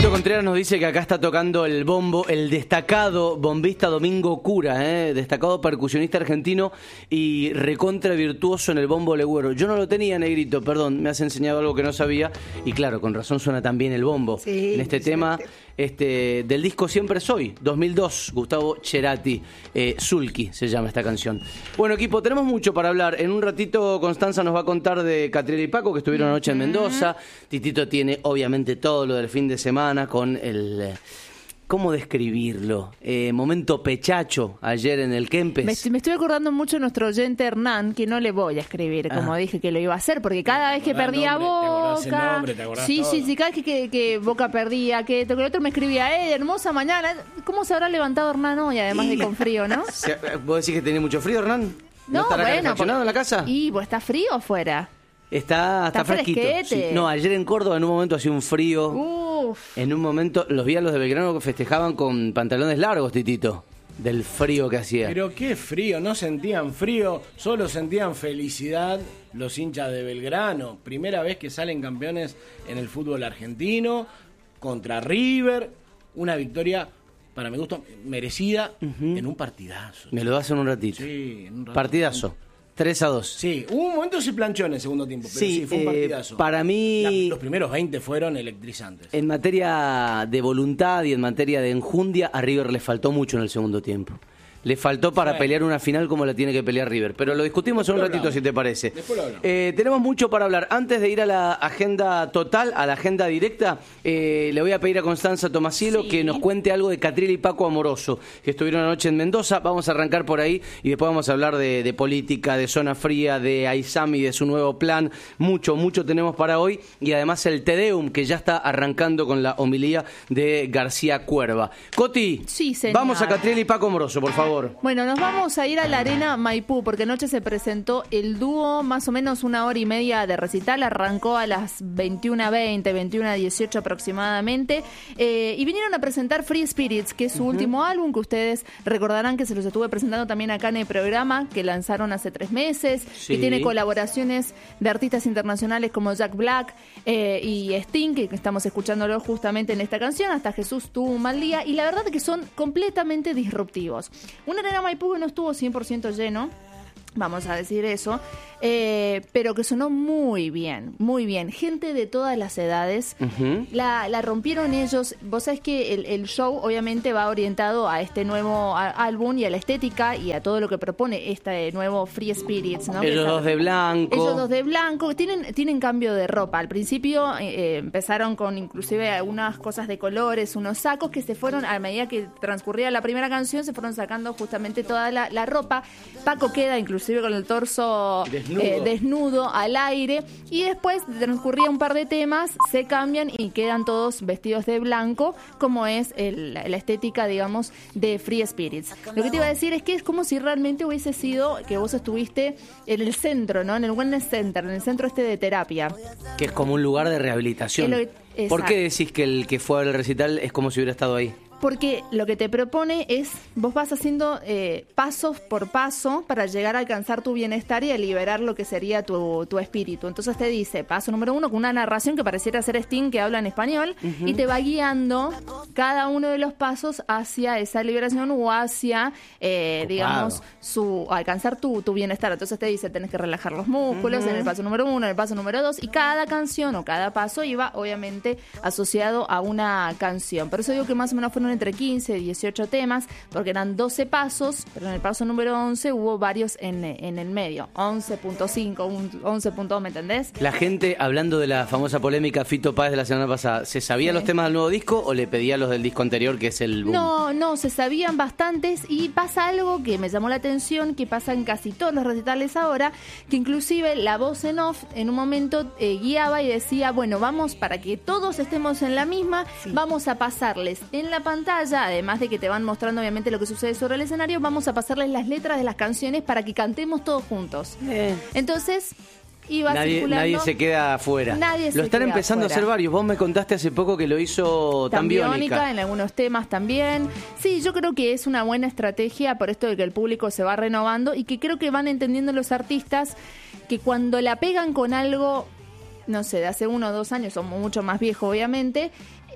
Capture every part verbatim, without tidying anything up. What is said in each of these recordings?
Fito Contreras nos dice que acá está tocando el bombo el destacado bombista Domingo Cura, ¿eh? Destacado percusionista argentino y recontra virtuoso en el bombo legüero. Yo no lo tenía, Negrito, perdón, me has enseñado algo que no sabía y claro, con razón suena tan bien el bombo. Sí, en este tema este, del disco Siempre Soy, dos mil dos, Gustavo Cerati, eh, Sulky se llama esta canción. Bueno, equipo, tenemos mucho para hablar. En un ratito Constanza nos va a contar de Catriel y Paco, que estuvieron anoche en Mendoza. Titito tiene obviamente todo lo del fin de semana con el... ¿Cómo describirlo? Eh, momento pechacho ayer en el Kempes. Me, me estoy acordando mucho de nuestro oyente Hernán, que no le voy a escribir, como ah. dije que lo iba a hacer, porque cada vez que perdía nombre, Boca... Nombre, sí, todo? sí, sí, cada vez que, que Boca perdía, que el otro me escribía, eh, hermosa mañana. ¿Cómo se habrá levantado Hernán hoy, además de con frío, no? ¿Vos decís que tenía mucho frío, Hernán? ¿No, no estará bueno, calefaccionado en la casa? ¿Y pues está frío afuera? Está, está, está fresquito. Sí. No, ayer en Córdoba en un momento hacía un frío. Uf. En un momento los vi a los de Belgrano que festejaban con pantalones largos, Titito. Del frío que hacía. Pero qué frío, no sentían frío, solo sentían felicidad los hinchas de Belgrano. Primera vez que salen campeones en el fútbol argentino contra River. Una victoria, para mi gusto, merecida uh-huh. en un partidazo. Me lo das en un ratito. Sí, en un ratito. Partidazo. tres a dos. Sí, hubo un momento que se planchó en el segundo tiempo, pero sí, sí fue un partidazo. Eh, para mí... La, los primeros veinte fueron electrizantes. En materia de voluntad y en materia de enjundia, a River le faltó mucho en el segundo tiempo. Le faltó para sí. pelear una final como la tiene que pelear River. Pero lo discutimos Después en un ratito, hablamos. si te parece. Después lo hablamos. Eh, tenemos mucho para hablar. Antes de ir a la agenda total, a la agenda directa, eh, le voy a pedir a Constanza Tomasilo sí. que nos cuente algo de Catriel y Paco Amoroso, que estuvieron anoche en Mendoza. Vamos a arrancar por ahí y después vamos a hablar de, de política, de Zona Fría, de Aizami, de su nuevo plan. Mucho, mucho tenemos para hoy. Y además el Te Deum, que ya está arrancando con la homilía de García Cuerva. Coti, sí, vamos a Catriel y Paco Amoroso, por favor. Bueno, nos vamos a ir a la Arena Maipú, porque anoche se presentó el dúo, más o menos una hora y media de recital, arrancó a las veintiuna veinte, veintiuna dieciocho aproximadamente, eh, y vinieron a presentar Free Spirits, que es su uh-huh. último álbum, que ustedes recordarán que se los estuve presentando también acá en el programa, que lanzaron hace tres meses, sí. que tiene colaboraciones de artistas internacionales como Jack Black eh, y Sting, que estamos escuchándolo justamente en esta canción, hasta Jesús tuvo un mal día, y la verdad es que son completamente disruptivos. Una Arena Maipú que no estuvo cien por ciento lleno, vamos a decir eso, eh, pero que sonó muy bien, muy bien. Gente de todas las edades, uh-huh. la, la rompieron ellos. Vos sabés que el, el show obviamente va orientado a este nuevo a, álbum y a la estética y a todo lo que propone este nuevo Free Spirits, ¿no? Ellos dos de blanco. Ellos dos de blanco. Tienen, tienen cambio de ropa. Al principio eh, empezaron con inclusive algunas cosas de colores, unos sacos que se fueron, a medida que transcurría la primera canción, se fueron sacando justamente toda la, la ropa. Paco queda inclusive con el torso desnudo. Eh, desnudo al aire, y después transcurría un par de temas, se cambian y quedan todos vestidos de blanco, como es el, la estética, digamos, de Free Spirits. Lo que te iba a decir es que es como si realmente hubiese sido que vos estuviste en el centro, ¿no? En el Wellness Center, en el centro este de terapia. Que es como un lugar de rehabilitación. Que, ¿por qué decís que el que fue al recital es como si hubiera estado ahí? Porque lo que te propone es, vos vas haciendo eh, pasos por paso para llegar a alcanzar tu bienestar y a liberar lo que sería tu, tu espíritu. Entonces te dice, paso número uno, con una narración que pareciera ser Sting, que habla en español, uh-huh. y te va guiando cada uno de los pasos hacia esa liberación o hacia, eh, digamos, su alcanzar tu, tu bienestar. Entonces te dice, tenés que relajar los músculos uh-huh. en el paso número uno, en el paso número dos, y cada canción o cada paso iba, obviamente, asociado a una canción. Por eso digo que más o menos fueron entre quince y dieciocho temas, porque eran doce pasos, pero en el paso número once hubo varios en, en el medio, once punto cinco, once punto dos, ¿me entendés? La gente, hablando de la famosa polémica Fito Páez de la semana pasada, ¿se sabía sí. los temas del nuevo disco o le pedía los del disco anterior, que es el boom? No, no, se sabían bastantes, y pasa algo que me llamó la atención, que pasa en casi todos los recitales ahora, que inclusive la voz en off en un momento eh, guiaba y decía, bueno, vamos, para que todos estemos en la misma, sí. vamos a pasarles en la pantalla, además de que te van mostrando obviamente lo que sucede sobre el escenario, vamos a pasarles las letras de las canciones para que cantemos todos juntos. Eh. Entonces iba nadie, circulando. Nadie se queda afuera. Nadie lo están empezando afuera. a hacer varios. Vos me contaste hace poco que lo hizo Tan Biónica. En algunos temas también. Sí, yo creo que es una buena estrategia por esto de que el público se va renovando y que creo que van entendiendo los artistas que cuando la pegan con algo, no sé, de hace uno o dos años, o mucho más viejo obviamente,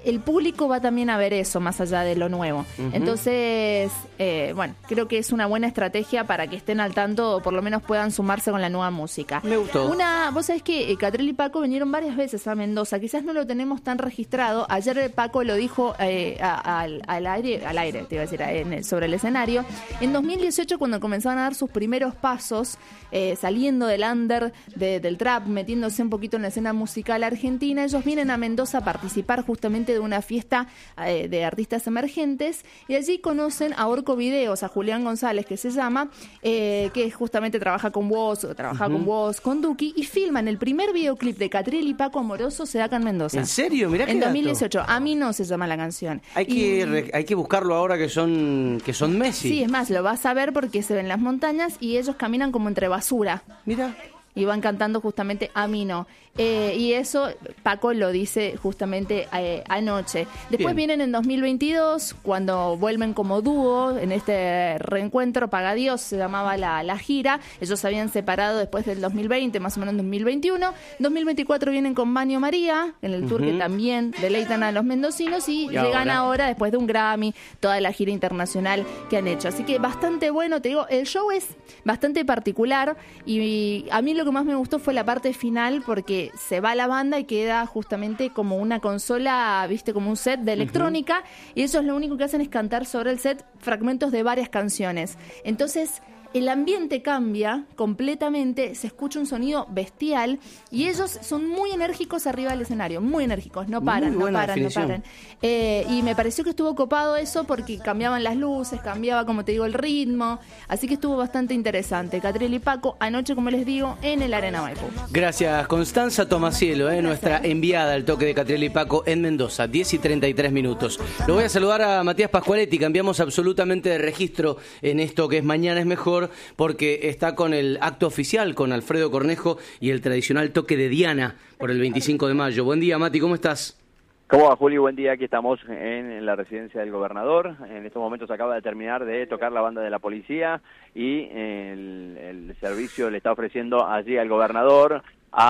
el público va también a ver eso más allá de lo nuevo. Uh-huh. Entonces, eh, bueno, creo que es una buena estrategia para que estén al tanto o por lo menos puedan sumarse con la nueva música. Me gustó. Una, vos sabés que eh, Catriel y Paco vinieron varias veces a Mendoza, quizás no lo tenemos tan registrado. Ayer Paco lo dijo eh, a, a, al, al aire, al aire, te iba a decir, en el, sobre el escenario. En dos mil dieciocho, cuando comenzaban a dar sus primeros pasos, eh, saliendo del under de, del trap, metiéndose un poquito en la escena musical argentina, ellos vienen a Mendoza a participar justamente de una fiesta eh, de artistas emergentes, y allí conocen a Orco Videos, a Julián González, que se llama, eh, que justamente trabaja con vos, o trabaja uh-huh. con vos, con Duki, y filman el primer videoclip de Catriel y Paco Amoroso, se da acá en Mendoza. ¿En serio? Mirá qué En dato. dos mil dieciocho. A mí no se llama la canción. Hay y, que re, hay que buscarlo ahora que son que son Messi. Sí, es más, lo vas a ver porque se ven las montañas y ellos caminan como entre basura. Mira. Y van cantando justamente A mí no. Eh, y eso Paco lo dice justamente eh, anoche. Después Bien. Vienen en dos mil veintidós, cuando vuelven como dúo, en este reencuentro, Paga Dios se llamaba la, la gira. Ellos se habían separado después del dos mil veinte, más o menos en dos mil veintiuno. dos mil veinticuatro vienen con Manio María, en el tour uh-huh. que también deleitan a los mendocinos, y, y llegan ahora? ahora, después de un Grammy, toda la gira internacional que han hecho. Así que bastante bueno, te digo, el show es bastante particular, y, y a mí lo que más me gustó fue la parte final, porque se va la banda y queda justamente como una consola, viste, como un set de electrónica, uh-huh. y ellos lo único que hacen es cantar sobre el set fragmentos de varias canciones. Entonces el ambiente cambia completamente, se escucha un sonido bestial, y ellos son muy enérgicos arriba del escenario, muy enérgicos, no paran, no paran, definición. no paran. Eh, y me pareció que estuvo copado eso, porque cambiaban las luces, cambiaba, como te digo, el ritmo, así que estuvo bastante interesante. Catriel y Paco, anoche, como les digo, en el Arena Maipú. Gracias, Constanza Tomacielo, eh, nuestra enviada al toque de Catriel y Paco en Mendoza, diez y treinta y tres minutos. Lo voy a saludar a Matías Pascualetti, cambiamos absolutamente de registro en esto que es Mañana es Mejor, porque está con el acto oficial con Alfredo Cornejo y el tradicional toque de Diana por el veinticinco de mayo. Buen día, Mati, ¿cómo estás? ¿Cómo va, Juli? Buen día, aquí estamos en la residencia del gobernador. En estos momentos acaba de terminar de tocar la banda de la policía, y el, el servicio le está ofreciendo allí al gobernador,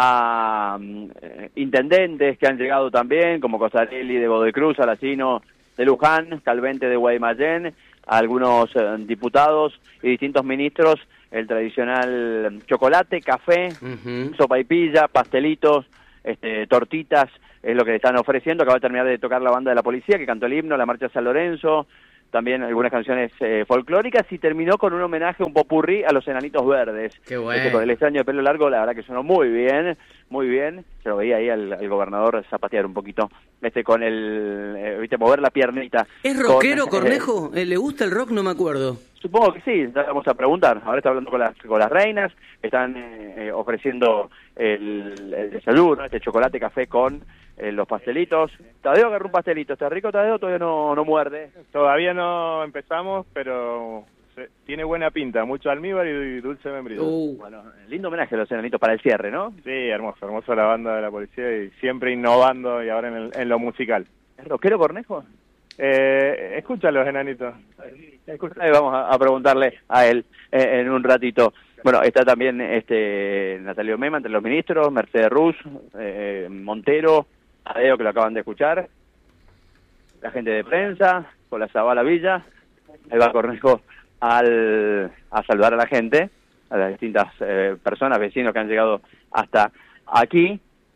a eh, intendentes que han llegado también, como Cosarelli de Godoy Cruz, Alacino de Luján, Calvente de Guaymallén, algunos eh, diputados y distintos ministros, el tradicional chocolate, café, uh-huh. sopaipilla, pastelitos, este, tortitas, es lo que le están ofreciendo. Acaba de terminar de tocar la banda de la policía, que cantó el himno, la marcha San Lorenzo, también algunas canciones eh, folclóricas, y terminó con un homenaje, un popurrí a los Enanitos Verdes. Qué bueno. Este, con el extraño de pelo largo, la verdad que sonó muy bien, muy bien. Se lo veía ahí al, al gobernador zapatear un poquito, este, con el, eh, viste, mover la piernita. ¿Es rockero, con, Cornejo? Eh, ¿Le gusta el rock? No me acuerdo. Supongo que sí, ya vamos a preguntar. Ahora está hablando con las con las reinas, están eh, ofreciendo el, el desayuno, este chocolate, café con eh, los pastelitos. Tadeo agarró un pastelito, ¿está rico, Tadeo? Todavía no, no muerde. Todavía no empezamos, pero se, tiene buena pinta, mucho almíbar y dulce membrillo. Uh, bueno, lindo homenaje a los enanitos para el cierre, ¿no? Sí, hermoso, hermoso la banda de la policía, y siempre innovando, y ahora en, el, en lo musical. ¿Es rockero, Cornejo? Eh, escucha los enanitos. Ahí vamos a, a preguntarle a él eh, en un ratito. Bueno, está también este Natalio Mema entre los ministros, Mercedes Ruz, eh, Montero, Adeo, que lo acaban de escuchar, la gente de prensa, con la Zabala Villa. Ahí va Cornejo al, a saludar a la gente, a las distintas eh, personas, vecinos que han llegado hasta aquí,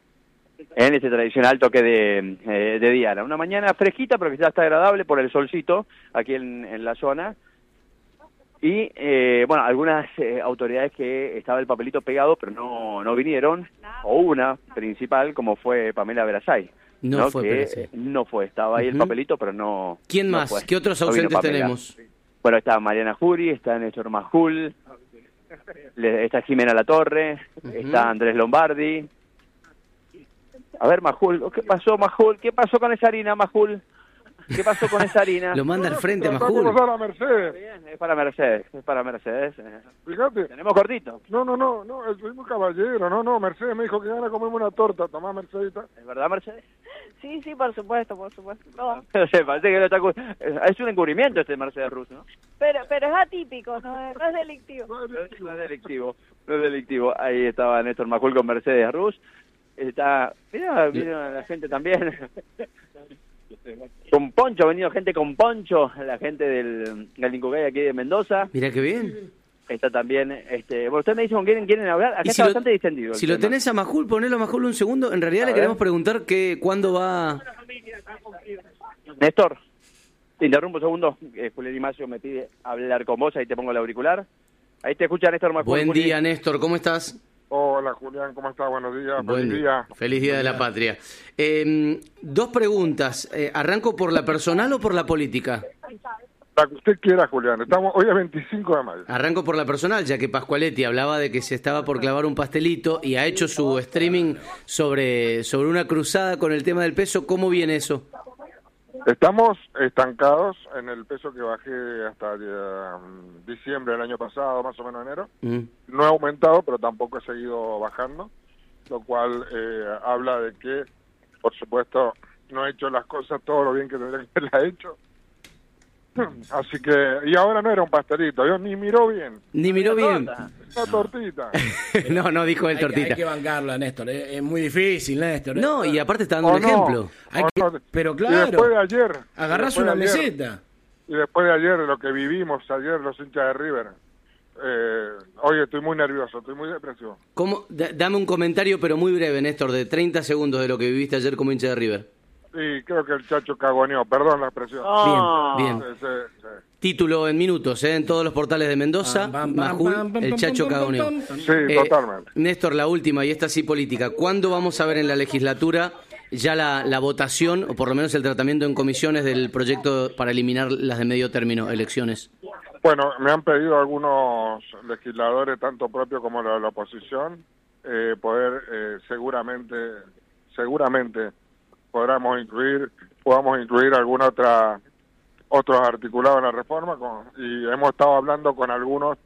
en este tradicional toque de, eh, de Diana. Una mañana fresquita, pero que ya está agradable por el solcito aquí en, en la zona. Y, eh, bueno, algunas eh, autoridades que estaba el papelito pegado, pero no, no vinieron, o una principal, como fue Pamela Verasay. No, ¿no? fue, que sí. no fue, estaba ahí uh-huh. el papelito, pero no. ¿Quién no más? fue. ¿Qué otros no ausentes tenemos? Bueno, está Mariana Jury, está Néstor Majul, le, está Jimena Latorre, uh-huh. está Andrés Lombardi. A ver, Majul, ¿qué pasó, Majul? ¿Qué pasó con esa harina, Majul? ¿Qué pasó con esa harina? Lo manda al frente, Majul. Majul. Es para Mercedes. Bien, es para Mercedes, es para Mercedes. Fíjate. Tenemos cortito. No, no, no, no, soy muy caballero. No, no, Mercedes me dijo que iban a comerme una torta. Tomá, Mercedita. ¿Es verdad, Mercedes? Sí, sí, por supuesto, por supuesto. No. No sé, parece que lo está... Es un encubrimiento este Mercedes Ruz, ¿no? Pero, pero es atípico, no, no es delictivo. No es, no es delictivo, no es delictivo. Ahí estaba Néstor Majul con Mercedes Ruz. Está... Mira, mira la gente también. con poncho, ha venido gente con poncho, la gente del, del Incucay aquí de Mendoza. Mira qué bien. Está también, este, bueno, usted me dice con quién quieren hablar, acá Y está si lo- bastante distendido. el Si lo tema. tenés a Majul, ponelo a Majul un segundo. En realidad A le ver. queremos preguntar que cuándo va... Néstor, te interrumpo un segundo, eh, Julián Imacio me pide hablar con vos, ahí te pongo el auricular. Ahí te escucha Néstor Majul. Buen Juli. día, Néstor, ¿cómo estás? Hola, Julián, ¿cómo estás? Buenos días. Buen Feliz día. Feliz Día de la Patria. Eh, dos preguntas. Eh, ¿Arranco por la personal o por la política? La que usted quiera, Julián. Estamos, hoy es veinticinco de mayo. Arranco por la personal, ya que Pascualetti hablaba de que se estaba por clavar un pastelito y ha hecho su streaming sobre, sobre una cruzada con el tema del peso. ¿Cómo viene eso? Estamos estancados en el peso que bajé hasta eh, diciembre del año pasado, más o menos enero. Mm. No he aumentado, pero tampoco he seguido bajando, lo cual eh, habla de que, por supuesto, no he hecho las cosas todo lo bien que tendría que haberlas hecho. Así que, y ahora no era un pastelito, yo ni miró bien, Ni miró bien. una tortita. No, no dijo el Hay que, tortita. hay que bancarla, Néstor. Es, es muy difícil, Néstor. No, y aparte está dando ¿O un no? ejemplo. Hay ¿O que- no? pero Y claro, después de ayer, agarrás después una de ayer, meseta. Y después de ayer, lo que vivimos ayer los hinchas de River, eh, hoy estoy muy nervioso, estoy muy depresivo. ¿Cómo? Da- dame un comentario, pero muy breve, Néstor, de treinta segundos de lo que viviste ayer como hincha de River. Y creo que el Chacho cagoneó, perdón la expresión. Ah. Bien, bien. Sí, sí, sí. Título en minutos, ¿eh? En todos los portales de Mendoza. Pam, pam, pam, Majul, pam, pam, el pam, Chacho pam, pam, cagoneó. pam, pam. Sí, Eh, totalmente. Néstor, la última, y esta sí política. ¿Cuándo vamos a ver en la legislatura ya la, la votación, o por lo menos el tratamiento en comisiones del proyecto para eliminar las de medio término, elecciones? Bueno, me han pedido algunos legisladores, tanto propios como la, la oposición, eh, poder eh, seguramente, seguramente podamos incluir, podamos incluir alguna otra, otros articulados en la reforma, con, y hemos estado hablando con algunos,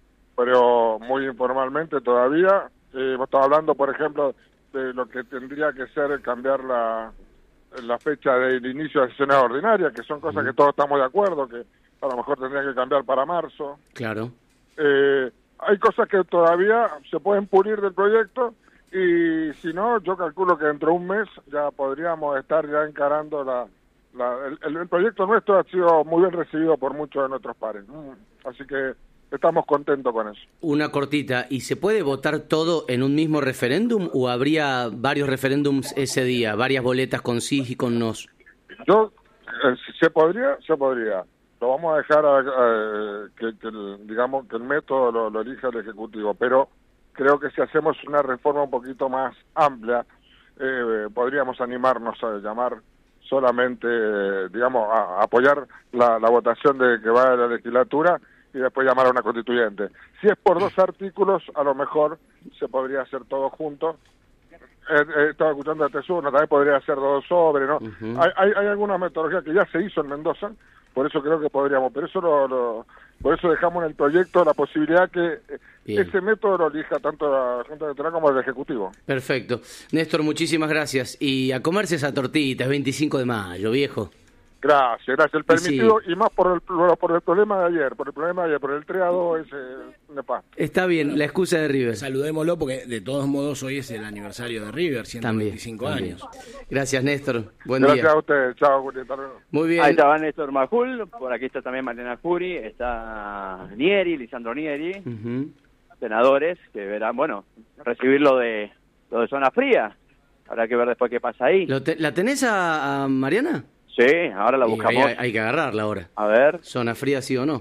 pero muy informalmente todavía. Eh, hemos estado hablando, por ejemplo, de lo que tendría que ser cambiar la, la fecha del inicio de sesiones ordinarias, que son cosas que todos estamos de acuerdo, que a lo mejor tendría que cambiar para marzo. Claro. Eh, hay cosas que todavía se pueden pulir del proyecto y si no, yo calculo que dentro de un mes ya podríamos estar ya encarando la... la el, el- el proyecto nuestro ha sido muy bien recibido por muchos de nuestros pares. Mm, Así que estamos contentos con eso. Una cortita. ¿Y se puede votar todo en un mismo referéndum o habría varios referéndums ese día, varias boletas con sí y con nos? Yo, eh, si se podría, se podría. Lo vamos a dejar a, a- que, que el, digamos que el método lo, lo elija el Ejecutivo, pero creo que si hacemos una reforma un poquito más amplia, eh, podríamos animarnos a llamar solamente, eh, digamos, a, a apoyar la, la votación de que va a la legislatura y después llamar a una constituyente. Si es por dos artículos, a lo mejor se podría hacer todo junto. Eh, eh, estaba escuchando a Tesuno, también podría ser dos sobre, ¿no? Ujú. hay, hay, hay alguna metodología que ya se hizo en Mendoza, por eso creo que podríamos, pero eso lo, lo- por eso dejamos en el proyecto la posibilidad que eh, Bien. ese método lo elija tanto la Junta Electoral como el Ejecutivo. Perfecto. Néstor, muchísimas gracias. Y a comerse esa tortita, es veinticinco de mayo, viejo. Gracias, gracias. El Y sí. permitido, y, más por el, por el problema de ayer, por el problema de ayer, por el tres a dos ese nefasto. Está bien, la excusa de River. Saludémoslo porque de todos modos hoy es el aniversario de River, ciento También. veinticinco también. años. Gracias, Néstor. Buen Gracias día. a ustedes. Chao, Julián. Hasta luego. Muy bien. Ahí estaba Néstor Majul, por aquí está también Mariana Juri, está Nieri, Lisandro Nieri, Ujú. senadores que verán, bueno, recibir lo de, lo de zona fría. Habrá que ver después qué pasa ahí. ¿Lo te- ¿La tenés a, a Mariana? Sí, ahora la Y buscamos. ahí hay, hay que agarrarla ahora. A ver, ¿Zona fría sí o no?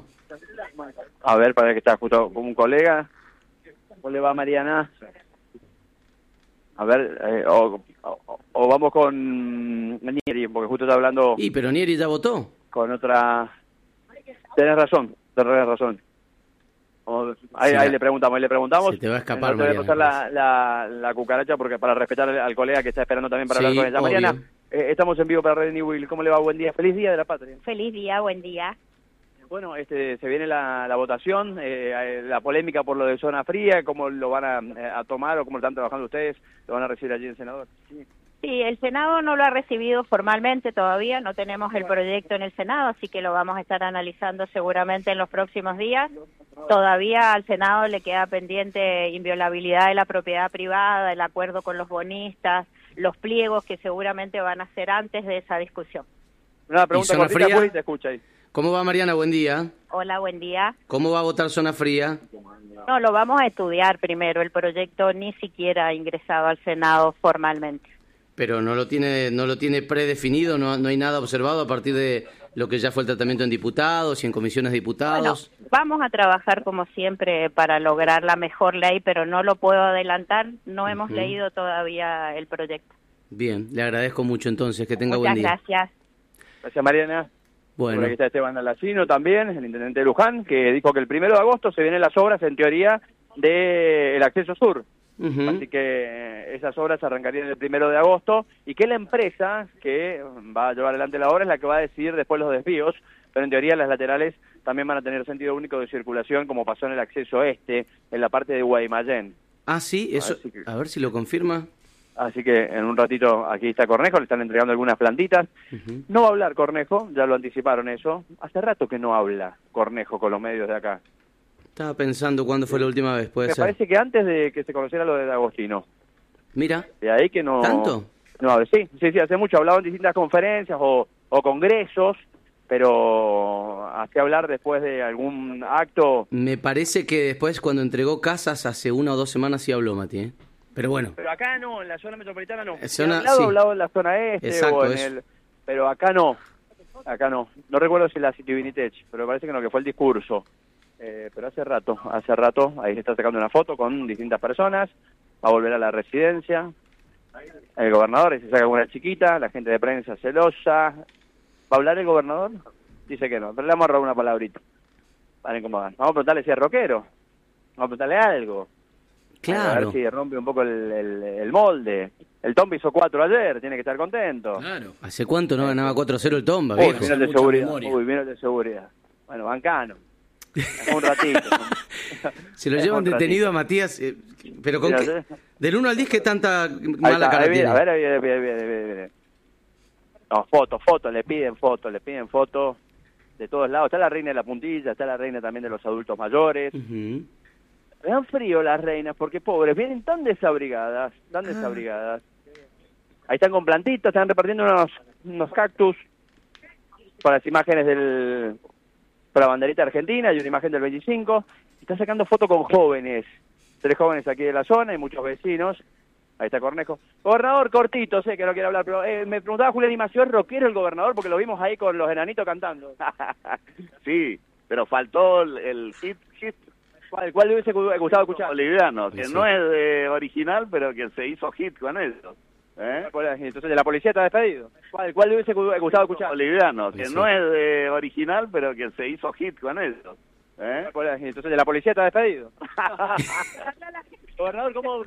a ver, para que está justo con un colega. ¿Cómo le va, Mariana? A ver, eh, o, o- o vamos con Nieri, porque justo está hablando Y, pero Nieri ya votó. con otra... Tenés razón, tenés razón. O- ahí, Sí, ahí la- le preguntamos, ahí le preguntamos. se te va a escapar, No te voy a Mariana, pasar la, la, la cucaracha porque para respetar al, al colega que está esperando también para Sí, hablar con ella. obvio. Mariana, eh, estamos en vivo para Red Newell. ¿Cómo le va? Buen día. Feliz Día de la Patria. Feliz día, buen día. Bueno, este, se viene la, la votación, eh, la polémica por lo de zona fría, ¿cómo lo van a, eh, a tomar o cómo lo están trabajando ustedes? ¿Lo van a recibir allí en Senador? Sí, el Senado no lo ha recibido formalmente todavía, no tenemos el proyecto en el Senado, así que lo vamos a estar analizando seguramente en los próximos días. Todavía al Senado le queda pendiente inviolabilidad de la propiedad privada, el acuerdo con los bonistas, los pliegos que seguramente van a ser antes de esa discusión. Una pregunta ¿Y zona cortita, fría? Juli, te escucha ahí. ¿Cómo va, Mariana? Buen día. Hola, buen día. ¿Cómo va a votar zona fría? No, lo vamos a estudiar primero. El proyecto ni siquiera ha ingresado al Senado formalmente. Pero no lo tiene no lo tiene predefinido, no, no hay nada observado a partir de lo que ya fue el tratamiento en diputados y en comisiones de diputados. Bueno, vamos a trabajar como siempre para lograr la mejor ley, pero no lo puedo adelantar. No uh-huh. hemos leído todavía el proyecto. Bien, le agradezco mucho entonces, que tenga Muchas buen día. gracias. Gracias, Mariana. Bueno. Por aquí está Esteban Alacino también, el intendente de Luján, que dijo que el primero de agosto se vienen las obras, en teoría, del acceso sur. Uh-huh. Así que esas obras arrancarían el primero de agosto y que la empresa que va a llevar adelante la obra es la que va a decidir después los desvíos, pero en teoría las laterales también van a tener sentido único de circulación, como pasó en el acceso este, en la parte de Guaymallén. Ah, sí, eso, a ver, que... a ver si lo confirma. Así que en un ratito aquí está Cornejo, le están entregando algunas plantitas. Uh-huh. No va a hablar Cornejo, ya lo anticiparon eso. Hace rato que no habla Cornejo con los medios de acá. Estaba pensando cuándo fue la última vez, puede Me ser. Me parece que antes de que se conociera lo de Agostino. Mira. De ahí que no... ¿Tanto? No, sí, sí, sí, hace mucho. Hablaba en distintas conferencias o, o congresos, pero hace hablar después de algún acto... Me parece que después, cuando entregó casas, hace una o dos semanas sí habló, Mati, ¿eh? Pero bueno. Pero acá no, en la zona metropolitana no. Zona, hablado, sí. hablado en la zona este. Exacto, o en el, pero acá no. Acá no. No recuerdo si la City Vinitech, pero me parece que no, que fue el discurso. Eh, pero hace rato, hace rato, ahí se está sacando una foto con distintas personas. Va a volver a la residencia. El gobernador, ahí se saca una chiquita, la gente de prensa celosa. ¿Va a hablar el gobernador? Dice que no, pero le vamos a robar una palabrita. Para incomodar. Vamos a preguntarle si es rockero. Vamos a preguntarle algo. Claro. A ver si rompe un poco el, el, el molde. El Tomba hizo cuatro ayer, tiene que estar contento. Claro. ¿Hace cuánto no ganaba cuatro cero el Tomba, Uy, viejo? vino el de seguridad. Uy, vino el de seguridad. Bueno, bancano. Un ratito. Se lo llevan detenido a Matías, eh, pero con qué, del uno al diez, ¿qué tanta mala cara tiene? A ver, a ver, a ver, a ver, a ver. No, fotos, fotos, le piden fotos, le piden fotos de todos lados. Está la reina de la puntilla, está la reina también de los adultos mayores. Uh-huh. Me dan frío las reinas, porque pobres, vienen tan desabrigadas, tan ah. desabrigadas. Ahí están con plantitas, están repartiendo unos, unos cactus para las imágenes del... para la banderita argentina, y una imagen del veinticinco. Están sacando fotos con jóvenes, tres jóvenes aquí de la zona y muchos vecinos. Ahí está Cornejo. Gobernador, cortito, sé que no quiere hablar, pero eh, me preguntaba Julián Dimacio, ¿es rockero el gobernador? Porque lo vimos ahí con los enanitos cantando. Sí, pero faltó el, el hit, hit. ¿Cuál, ¿Cuál le hubiese gustado escuchar? Boliviano, que sí. No es de original, pero que se hizo hit con eso. ¿Eh? Entonces, ¿de la policía está despedido? ¿Cuál, ¿Cuál le hubiese gustado escuchar? Boliviano, que sí. No es de original, pero que se hizo hit con eso. ¿Eh? Entonces, ¿de la policía está despedido? Gobernador, ¿cómo